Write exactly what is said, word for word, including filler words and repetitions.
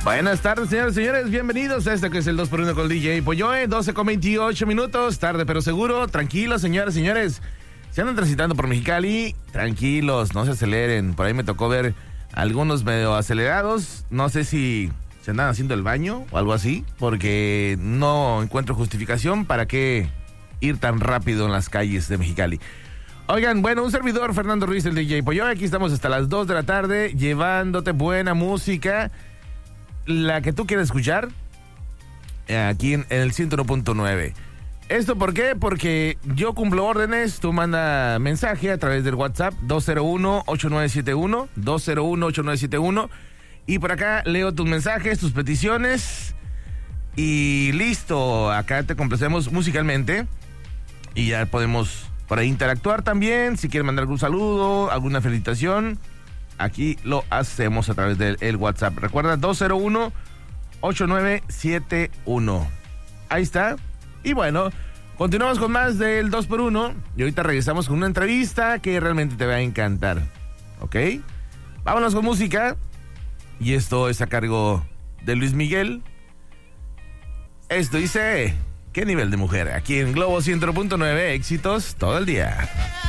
Buenas tardes, señores y señores, bienvenidos a este que es el dos por uno con el D J Polloe, doce con veintiocho minutos, tarde pero seguro, tranquilos, señores y señores. Si andan transitando por Mexicali, tranquilos, no se aceleren. Por ahí me tocó ver algunos medio acelerados, no sé si se andan haciendo el baño o algo así, porque no encuentro justificación para qué ir tan rápido en las calles de Mexicali. Oigan, bueno, un servidor, Fernando Ruiz, el D J Polloe, aquí estamos hasta las dos de la tarde, llevándote buena música, la que tú quieras escuchar, aquí en, en el ciento uno punto nueve. ¿Esto por qué? Porque yo cumplo órdenes, tú manda mensaje a través del WhatsApp dos cero uno, ocho nueve siete uno, dos cero uno, ocho nueve siete uno, y por acá leo tus mensajes, tus peticiones, y listo, acá te complacemos musicalmente, y ya podemos por ahí interactuar también, si quieres mandar algún saludo, alguna felicitación, aquí lo hacemos a través del el WhatsApp. Recuerda, dos cero uno, ocho nueve siete uno. Ahí está. Y bueno, continuamos con más del dos por uno. Y ahorita regresamos con una entrevista que realmente te va a encantar. ¿Ok? Vámonos con música. Y esto es a cargo de Luis Miguel. Esto dice, ¿qué nivel de mujer? Aquí en Globo ciento uno punto nueve, éxitos todo el día.